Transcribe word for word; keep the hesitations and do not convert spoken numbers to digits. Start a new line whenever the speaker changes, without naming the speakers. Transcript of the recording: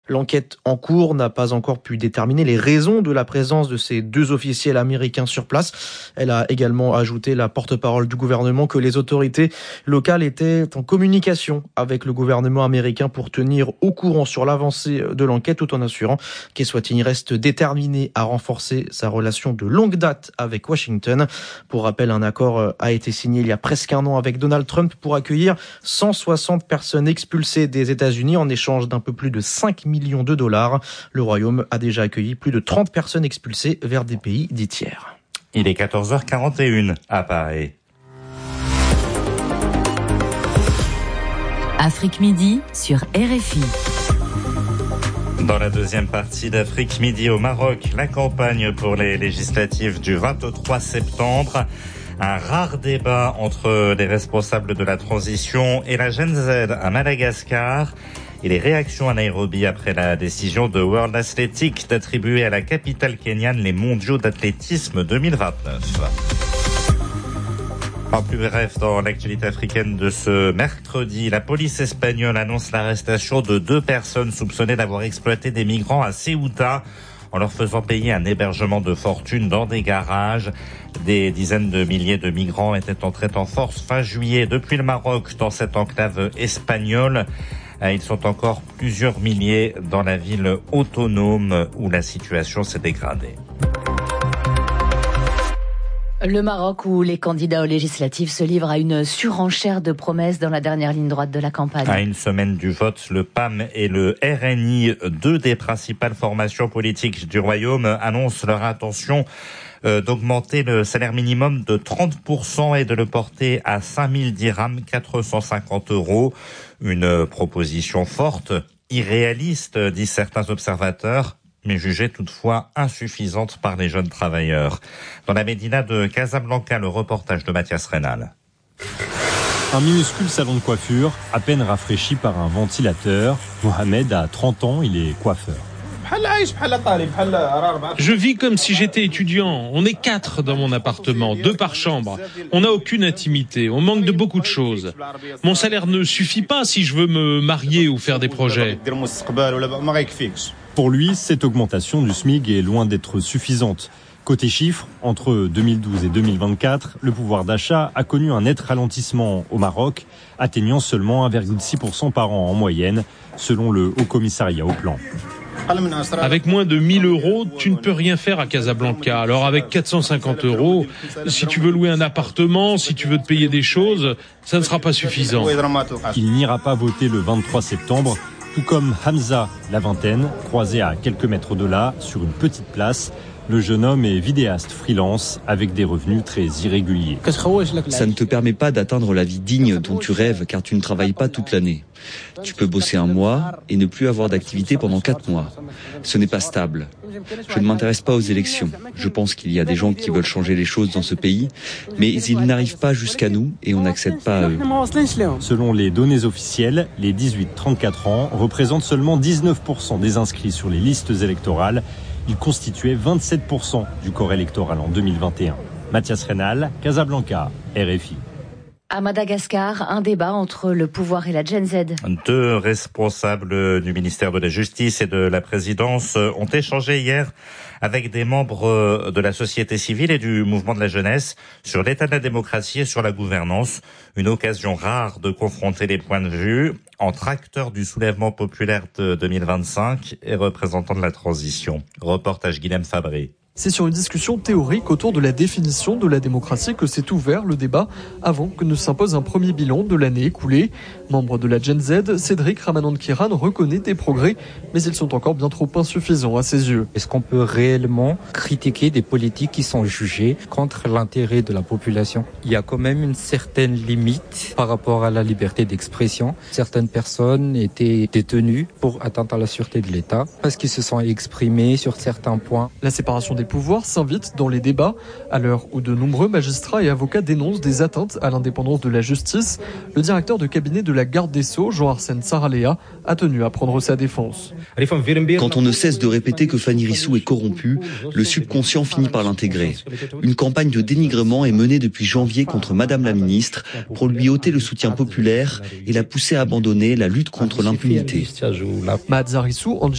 L'enquête en cours n'a pas encore pu déterminer les raisons de la présence de ces deux officiels américains sur place. Elle a également ajouté, la porte-parole du gouvernement, que les autorités locales étaient en communication avec le gouvernement américain pour tenir au courant sur l'avancée de l'enquête, tout en assurant qu'Eswatini reste déterminé à renforcer sa relation de longue date avec Washington. Pour rappel, un accord a été signé il y a presque un an avec Donald Trump pour accueillir cent soixante personnes expulsées des États-Unis en échange d'un peu plus de cinq millions de dollars. Le Royaume a déjà accueilli plus de trente personnes expulsées vers des pays dits tiers.
Il est quatorze heures quarante et une à Paris.
Afrique Midi sur R F I.
Dans la deuxième partie d'Afrique Midi au Maroc, la campagne pour les législatives du vingt-trois septembre. Un rare débat entre les responsables de la transition et la Gen Z à Madagascar. Et les réactions à Nairobi après la décision de World Athletics d'attribuer à la capitale kenyane les mondiaux d'athlétisme deux mille vingt-neuf. En plus bref, dans l'actualité africaine de ce mercredi, la police espagnole annonce l'arrestation de deux personnes soupçonnées d'avoir exploité des migrants à Ceuta en leur faisant payer un hébergement de fortune dans des garages. Des dizaines de milliers de migrants étaient entrés en force fin juillet depuis le Maroc dans cette enclave espagnole. Ils sont encore plusieurs milliers dans la ville autonome où la situation s'est dégradée.
Le Maroc, où les candidats aux législatives se livrent à une surenchère de promesses dans la dernière ligne droite de la campagne.
À une semaine du vote, le P A M et le R N I, deux des principales formations politiques du Royaume, annoncent leur intention euh, d'augmenter le salaire minimum de trente pour cent et de le porter à cinq mille dirhams, quatre cent cinquante euros. Une proposition forte, irréaliste, disent certains observateurs, mais jugée toutefois insuffisante par les jeunes travailleurs. Dans la médina de Casablanca, le reportage de Mathias Reynal.
Un minuscule salon de coiffure, à peine rafraîchi par un ventilateur. Mohamed a trente ans, il est coiffeur.
Je vis comme si j'étais étudiant. On est quatre dans mon appartement, deux par chambre. On n'a aucune intimité, on manque de beaucoup de choses. Mon salaire ne suffit pas si je veux me marier ou faire des projets.
Pour lui, cette augmentation du SMIC est loin d'être suffisante. Côté chiffres, entre deux mille douze et deux mille vingt-quatre, le pouvoir d'achat a connu un net ralentissement au Maroc, atteignant seulement un virgule six pour cent par an en moyenne, selon le Haut Commissariat au Plan.
Avec moins de mille euros, tu ne peux rien faire à Casablanca. Alors avec quatre cent cinquante euros, si tu veux louer un appartement, si tu veux te payer des choses, ça ne sera pas suffisant.
Il n'ira pas voter le vingt-trois septembre, tout comme Hamza, la vingtaine, croisé à quelques mètres de là, sur une petite place. Le jeune homme est vidéaste freelance avec des revenus très irréguliers.
Ça ne te permet pas d'atteindre la vie digne dont tu rêves car tu ne travailles pas toute l'année. Tu peux bosser un mois et ne plus avoir d'activité pendant quatre mois. Ce n'est pas stable. Je ne m'intéresse pas aux élections. Je pense qu'il y a des gens qui veulent changer les choses dans ce pays, mais ils n'arrivent pas jusqu'à nous et on n'accède pas à eux.
Selon les données officielles, les dix-huit à trente-quatre ans représentent seulement dix-neuf pour cent des inscrits sur les listes électorales. Il constituait vingt-sept pour cent du corps électoral en deux mille vingt et un. Mathias Reynal, Casablanca, R F I.
À Madagascar, un débat entre le pouvoir et la Gen Z.
Deux responsables du ministère de la Justice et de la Présidence ont échangé hier avec des membres de la société civile et du mouvement de la jeunesse sur l'état de la démocratie et sur la gouvernance. Une occasion rare de confronter les points de vue entre acteurs du soulèvement populaire de deux mille vingt-cinq et représentants de la transition. Reportage Guilhem Fabry.
C'est sur une discussion théorique autour de la définition de la démocratie que s'est ouvert le débat avant que ne s'impose un premier bilan de l'année écoulée. Membre de la Gen Z, Cédric Ramanand-Kiran reconnaît des progrès, mais ils sont encore bien trop insuffisants à ses yeux.
Est-ce qu'on peut réellement critiquer des politiques qui sont jugées contre l'intérêt de la population ? Il y a quand même une certaine limite par rapport à la liberté d'expression. Certaines personnes étaient détenues pour atteinte à la sûreté de l'État parce qu'ils se sont exprimés sur certains points.
La séparation des pouvoirs s'invite dans les débats. À l'heure où de nombreux magistrats et avocats dénoncent des atteintes à l'indépendance de la justice, le directeur de cabinet de la garde des Sceaux, Jean-Arsène Saraléa, a tenu à prendre sa défense.
Quand on ne cesse de répéter que Fanny Rissou est corrompue, le subconscient finit par l'intégrer. Une campagne de dénigrement est menée depuis janvier contre Madame la ministre pour lui ôter le soutien populaire et la pousser à abandonner la lutte contre l'impunité.
Mahaza Rissou,